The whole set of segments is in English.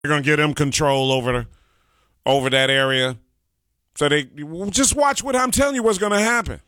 They're going to get them control over that area. So they just watch what I'm telling you what's going to happen.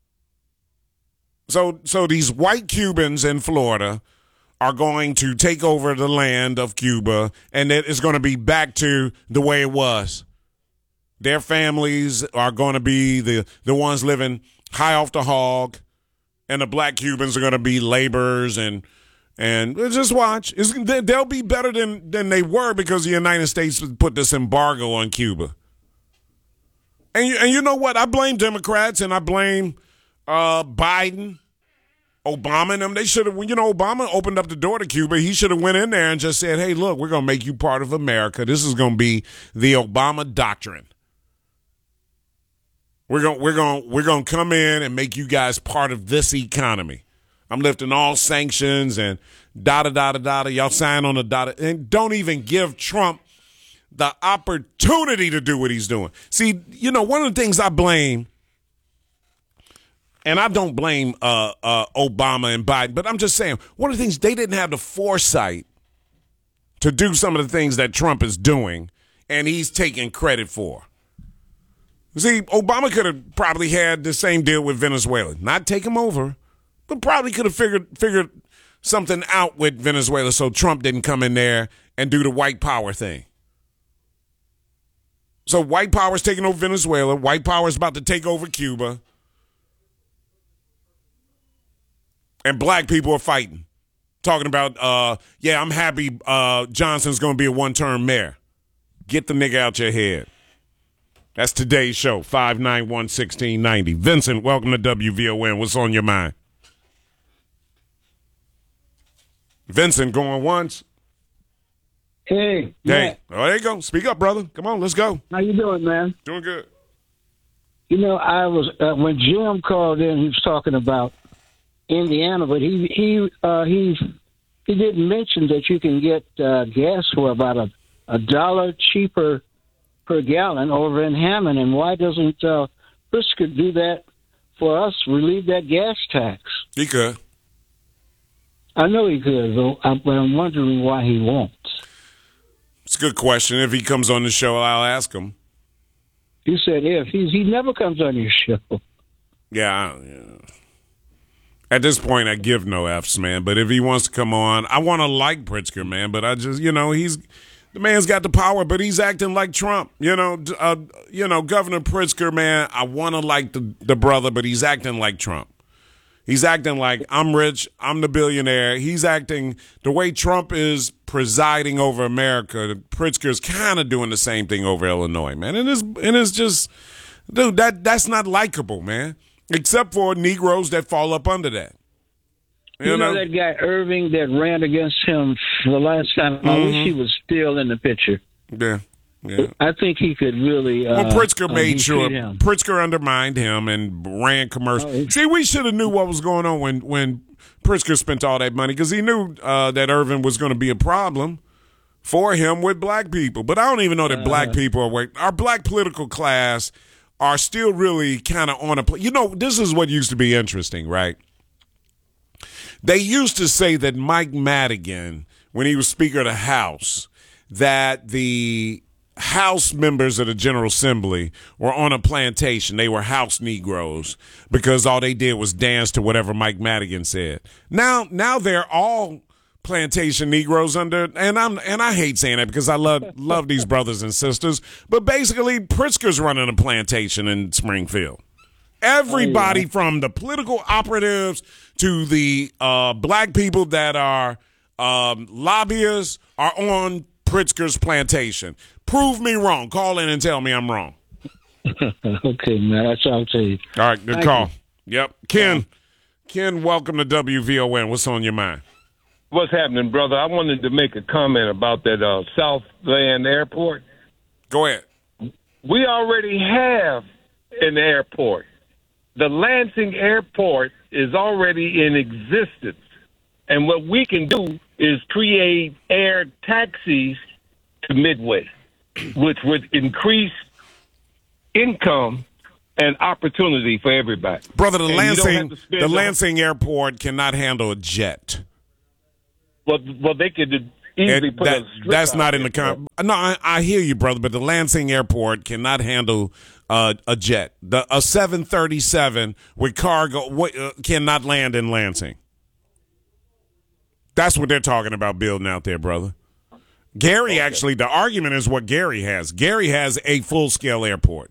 So these white Cubans in Florida are going to take over the land of Cuba, and it's going to be back to the way it was. Their families are going to be the ones living high off the hog, and the black Cubans are going to be laborers and just watch. They'll be better than they were because the United States put this embargo on Cuba. And you know what? I blame Democrats and I blame Biden, Obama and them. They should have, Obama opened up the door to Cuba. He should have went in there and just said, hey, look, we're going to make you part of America. This is going to be the Obama doctrine. We're going to come in and make you guys part of this economy. I'm lifting all sanctions and da-da-da-da-da. Y'all sign on the dot. And don't even give Trump the opportunity to do what he's doing. See, one of the things I blame, and I don't blame Obama and Biden, but I'm just saying, one of the things, they didn't have the foresight to do some of the things that Trump is doing, and he's taking credit for. See, Obama could have probably had the same deal with Venezuela. Not take him over, but probably could have figured something out with Venezuela so Trump didn't come in there and do the white power thing. So white power is taking over Venezuela. White power is about to take over Cuba. And black people are fighting. Talking about, I'm happy Johnson's going to be a one-term mayor. Get the nigga out your head. That's today's show, 591-1690. Vincent, welcome to WVON. What's on your mind? Vincent, going once. Hey. Hey. Oh, there you go. Speak up, brother. Come on, let's go. How you doing, man? Doing good. I was when Jim called in, he was talking about Indiana, but he didn't mention that you can get gas for about a dollar cheaper per gallon over in Hammond. And why doesn't Pritzker do that for us, relieve that gas tax? He could. I know he could, but I'm wondering why he won't. It's a good question. If he comes on the show, I'll ask him. You said if. He never comes on your show. Yeah. At this point, I give no Fs, man. But if he wants to come on, I want to like Pritzker, man. But I just, the man's got the power, but he's acting like Trump. Governor Pritzker, man, I want to like the brother, but he's acting like Trump. He's acting like I'm rich, I'm the billionaire. He's acting the way Trump is presiding over America. Pritzker's kind of doing the same thing over Illinois, man. And it's just, dude, that's not likable, man. Except for Negroes that fall up under that. You know that guy Irving that ran against him the last time? I wish he was still in the picture. Yeah. I think he could really. Pritzker made sure. Pritzker undermined him and ran commercials. See, we should have knew what was going on when Pritzker spent all that money because he knew that Irving was going to be a problem for him with black people. But I don't even know that black people are our black political class are still really kind of on a. This is what used to be interesting, right? They used to say that Mike Madigan, when he was Speaker of the House, that the House members of the General Assembly were on a plantation. They were House Negroes because all they did was dance to whatever Mike Madigan said. Now they're all plantation Negroes under, and I hate saying that because I love these brothers and sisters, but basically Pritzker's running a plantation in Springfield. Everybody from the political operatives to the black people that are lobbyists are on Pritzker's plantation. Prove me wrong. Call in and tell me I'm wrong. Okay, man. That's all I'll tell you. All right, good call. Yep. Ken, welcome to WVON. What's on your mind? What's happening, brother? I wanted to make a comment about that Southland Airport. Go ahead. We already have an airport. The Lansing Airport is already in existence. And what we can do is create air taxis to Midway, which would increase income and opportunity for everybody. Brother, the Lansing Airport cannot handle a jet. Well, they could easily put a strip that's not in there, the No, I hear you, brother, but the Lansing Airport cannot handle a jet. A 737 with cargo cannot land in Lansing. That's what they're talking about building out there, brother. Gary, actually, the argument is what Gary has. Gary has a full-scale airport.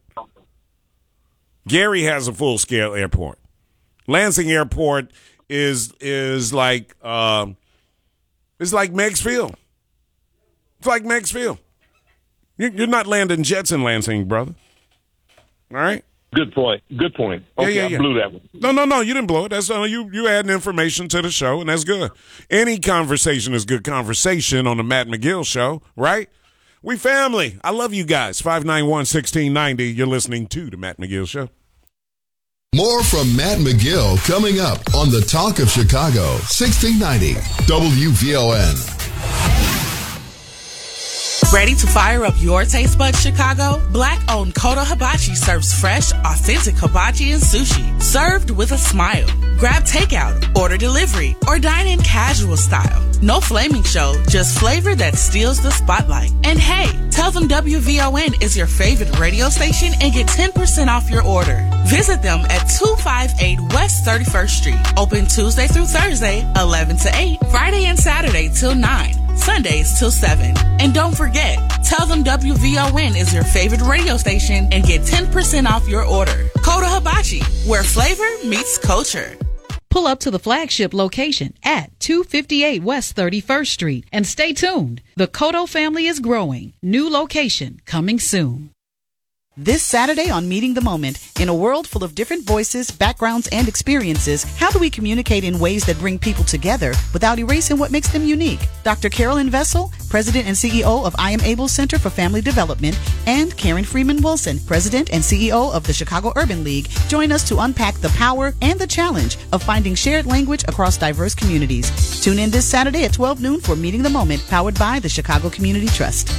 Lansing Airport is like it's like Meigs Field. It's like Meigs Field. You're not landing jets in Lansing, brother. All right. Good point. Okay, yeah. I blew that one. No, you didn't blow it. That's you adding information to the show, and that's good. Any conversation is good conversation on the Matt McGill Show, right? We family. I love you guys. 591-1690. You're listening to the Matt McGill Show. More from Matt McGill coming up on the Talk of Chicago, 1690 WVON. Ready to fire up your taste buds, Chicago? Black-owned Kodo Hibachi serves fresh, authentic hibachi and sushi, served with a smile. Grab takeout, order delivery, or dine in casual style. No flaming show, just flavor that steals the spotlight. And hey, tell them WVON is your favorite radio station and get 10% off your order. Visit them at 258 West 31st Street. Open Tuesday through Thursday, 11 to 8, Friday and Saturday till 9. Sundays till 7. And don't forget, tell them WVON is your favorite radio station and get 10% off your order. Kodo Hibachi, where flavor meets culture. Pull up to the flagship location at 258 West 31st Street and stay tuned. The Kodo family is growing. New location coming soon. This Saturday on Meeting the Moment, in a world full of different voices, backgrounds, and experiences, how do we communicate in ways that bring people together without erasing what makes them unique? Dr. Carolyn Vessel, President and CEO of I Am Able Center for Family Development, and Karen Freeman Wilson, President and CEO of the Chicago Urban League, join us to unpack the power and the challenge of finding shared language across diverse communities. Tune in this Saturday at 12 noon for Meeting the Moment, powered by the Chicago Community Trust.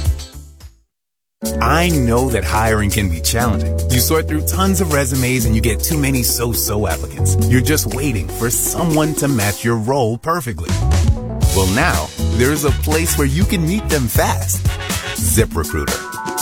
I know that hiring can be challenging. You sort through tons of resumes and you get too many so-so applicants. You're just waiting for someone to match your role perfectly. Well, now, there's a place where you can meet them fast. ZipRecruiter.